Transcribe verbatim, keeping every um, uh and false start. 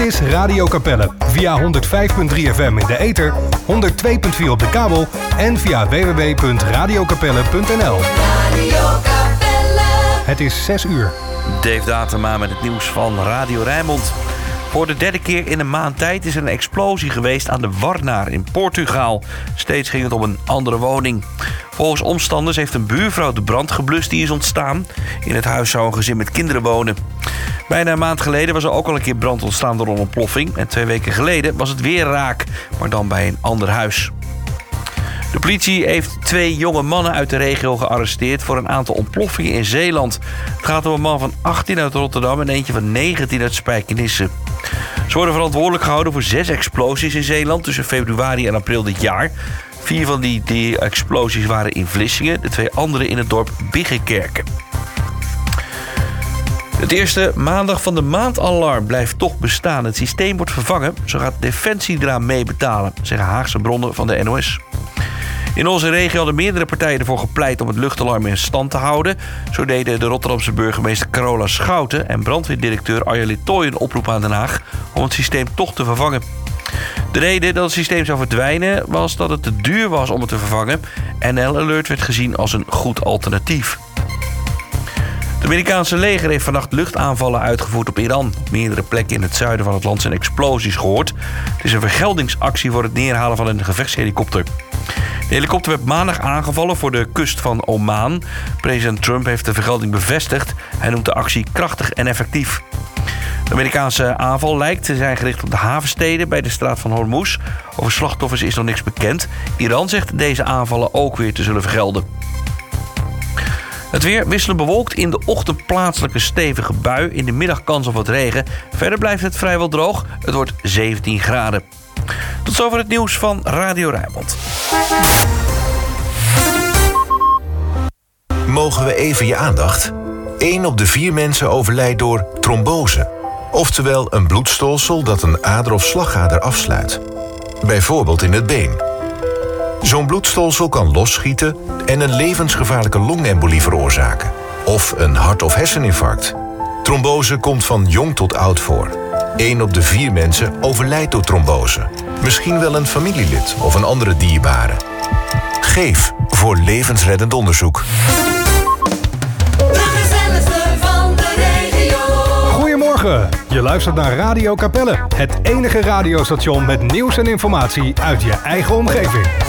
is Radio Capelle. Via honderd vijf komma drie F M in de ether, honderd twee komma vier op de kabel en via w w w punt radio capelle punt n l. Radio Capelle. Het is zes uur. Dave Datema met het nieuws van Radio Rijnmond. Voor de derde keer in een maand tijd is er een explosie geweest aan de Warnaar in Portugal. Steeds ging het om een andere woning. Volgens omstanders heeft een buurvrouw de brand geblust die is ontstaan. In het huis zou een gezin met kinderen wonen. Bijna een maand geleden was er ook al een keer brand ontstaan door een ontploffing. En twee weken geleden was het weer raak, maar dan bij een ander huis. De politie heeft twee jonge mannen uit de regio gearresteerd voor een aantal ontploffingen in Zeeland. Het gaat om een man van achttien uit Rotterdam en eentje van negentien uit Spijkenisse. Ze worden verantwoordelijk gehouden voor zes explosies in Zeeland tussen februari en april dit jaar. Vier van die, die explosies waren in Vlissingen, de twee andere in het dorp Biggenkerken. Het eerste maandag van de maand alarm blijft toch bestaan. Het systeem wordt vervangen, zo gaat Defensie eraan meebetalen, zeggen Haagse bronnen van de N O S. In onze regio hadden meerdere partijen ervoor gepleit om het luchtalarm in stand te houden. Zo deden de Rotterdamse burgemeester Carola Schouten en brandweerdirecteur Arja Littooi een oproep aan Den Haag om het systeem toch te vervangen. De reden dat het systeem zou verdwijnen was dat het te duur was om het te vervangen. N L Alert werd gezien als een goed alternatief. Het Amerikaanse leger heeft vannacht luchtaanvallen uitgevoerd op Iran. Op meerdere plekken in het zuiden van het land zijn explosies gehoord. Het is een vergeldingsactie voor het neerhalen van een gevechtshelikopter. De helikopter werd maandag aangevallen voor de kust van Oman. President Trump heeft de vergelding bevestigd. Hij noemt de actie krachtig en effectief. De Amerikaanse aanval lijkt te zijn gericht op de havensteden bij de straat van Hormuz. Over slachtoffers is nog niks bekend. Iran zegt deze aanvallen ook weer te zullen vergelden. Het weer wisselend bewolkt, in de ochtend plaatselijke stevige bui. In de middag kans op wat regen. Verder blijft het vrijwel droog. Het wordt zeventien graden. Tot zover het nieuws van Radio Rijnmond. Mogen we even je aandacht? Eén op de vier mensen overlijdt door trombose. Oftewel een bloedstolsel dat een ader of slagader afsluit. Bijvoorbeeld in het been. Zo'n bloedstolsel kan losschieten en een levensgevaarlijke longembolie veroorzaken. Of een hart- of herseninfarct. Trombose komt van jong tot oud voor. Eén op de vier mensen overlijdt door trombose. Misschien wel een familielid of een andere dierbare. Geef voor levensreddend onderzoek. Goedemorgen, je luistert naar Radio Capelle. Het enige radiostation met nieuws en informatie uit je eigen omgeving.